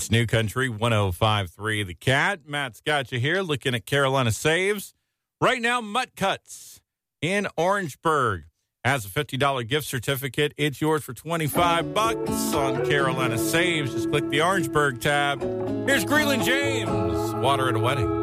It's New Country 105.3 The Cat. Matt's got you here looking at Carolina Saves. Right now, Mutt Cuts in Orangeburg has a $50 gift certificate. It's yours for $25 on Carolina Saves. Just click the Orangeburg tab. Here's Greeland James, Water at a Wedding.